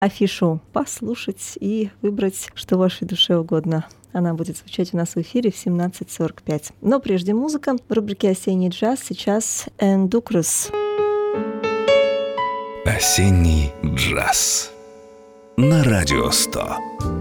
афишу послушать и выбрать, что вашей душе угодно. Она будет звучать у нас в эфире в 17:45. Но прежде музыка. В рубрике «Осенний джаз» сейчас «Эндукрус». Осенний джаз на Радио 100.